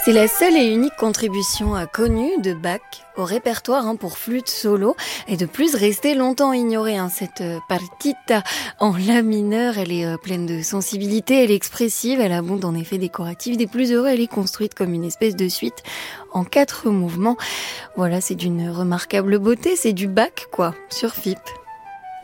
C'est la seule et unique contribution connue de Bach au répertoire pour flûte solo et de plus restée longtemps ignorée. Cette partita en la mineur, elle est pleine de sensibilité, elle est expressive, elle abonde en effets décoratifs des plus heureux, elle est construite comme une espèce de suite en 4 mouvements. Voilà, c'est d'une remarquable beauté, c'est du Bach quoi, sur FIP.